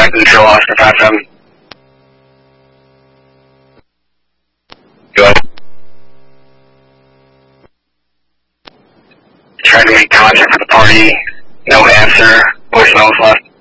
back to the control, Oscar 57. Go ahead. Tried to make contact with the party. No answer. Voicemail was left.